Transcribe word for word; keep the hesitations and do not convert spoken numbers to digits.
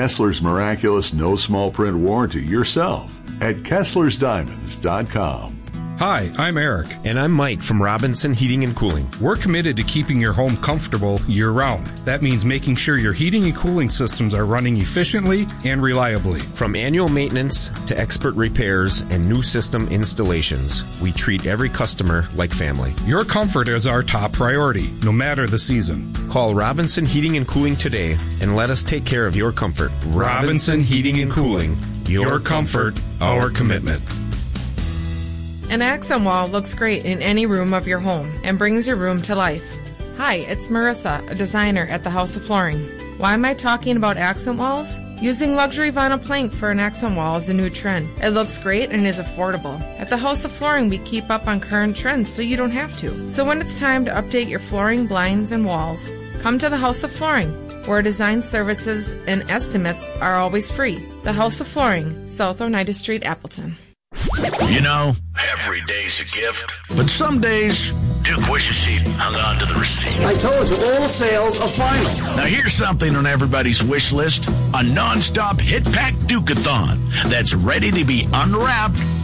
Kessler's miraculous no small print warranty yourself at Kessler's Diamonds dot com. Hi, I'm Eric. And I'm Mike from Robinson Heating and Cooling. We're committed to keeping your home comfortable year-round. That means making sure your heating and cooling systems are running efficiently and reliably. From annual maintenance to expert repairs and new system installations, we treat every customer like family. Your comfort is our top priority, no matter the season. Call Robinson Heating and Cooling today and let us take care of your comfort. Robinson Heating and Cooling. Your comfort, our commitment. An accent wall looks great in any room of your home and brings your room to life. Hi, it's Marissa, a designer at the House of Flooring. Why am I talking about accent walls? Using luxury vinyl plank for an accent wall is a new trend. It looks great and is affordable. At the House of Flooring, we keep up on current trends so you don't have to. So when it's time to update your flooring, blinds, and walls, come to the House of Flooring, where design services and estimates are always free. The House of Flooring, South Oneida Street, Appleton. You know, every day's a gift, but some days, Duke wishes he'd hung on to the receipt. I told you, all sales are final. Now here's something on everybody's wish list, a non-stop hit-pack Duke-a-thon that's ready to be unwrapped